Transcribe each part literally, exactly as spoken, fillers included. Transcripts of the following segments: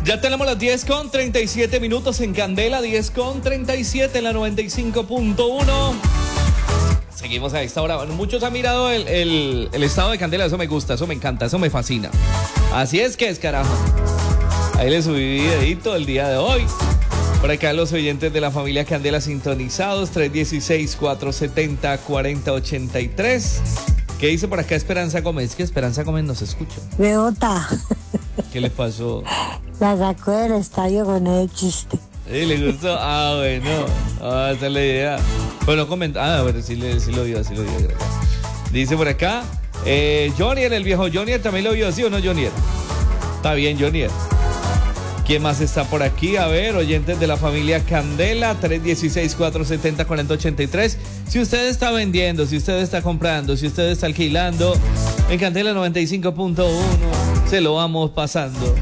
Ya tenemos las diez con treinta y siete minutos en Candela, diez con treinta y siete en la noventa y cinco punto uno. Seguimos a esta hora. Bueno, muchos han mirado el, el, el estado de Candela, eso me gusta, eso me encanta, eso me fascina. Así es que es, carajo. Ahí les subí videito el día de hoy. Por acá los oyentes de la familia Candela sintonizados, tres uno seis, cuatro siete cero, cuatro cero ocho tres. ¿Qué dice por acá Esperanza Gómez? Que Esperanza Gómez nos escucha. Beota. ¿Qué le pasó? La sacó del estadio con el chiste. ¿Sí, le gustó? Ah, bueno. Ah, esa es la idea. Bueno, comenta. Ah, pero sí, le, sí lo vio, sí lo vio. Dice por acá, eh, Jonier, el viejo Jonier también lo vio, ¿sí o no, Jonier? Está bien, Jonier. ¿Quién más está por aquí? A ver, oyentes de la familia Candela, tres uno seis, cuatro siete cero, cuatro cero ocho tres. Si usted está vendiendo, si usted está comprando, si usted está alquilando, en Candela noventa y cinco punto uno, se lo vamos pasando.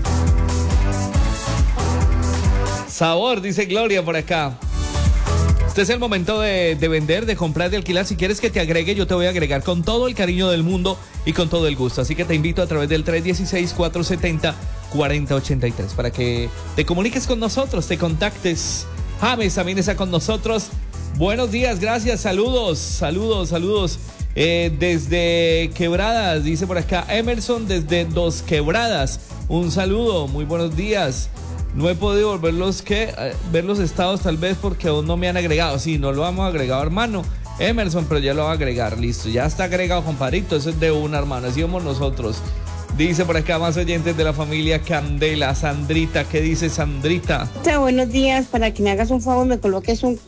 Sabor, dice Gloria por acá. Este es el momento de, de vender, de comprar, de alquilar. Si quieres que te agregue, yo te voy a agregar con todo el cariño del mundo y con todo el gusto. Así que te invito a través del tres uno seis, cuatro siete cero, cuatro cero ocho tres para que te comuniques con nosotros, te contactes. James también está con nosotros. Buenos días, gracias, saludos, saludos, saludos. Eh, desde Quebradas, dice por acá Emerson, desde Dos Quebradas. Un saludo, muy buenos días. No he podido volver los, que, eh, ver los estados tal vez porque aún no me han agregado. Sí, no lo hemos agregado, hermano Emerson, pero ya lo va a agregar, listo. Ya está agregado, compadrito, eso es de una, hermano, así somos nosotros. Dice por acá más oyentes de la familia Candela. Sandrita, ¿qué dice Sandrita? Buenos días, para que me hagas un favor, me coloques un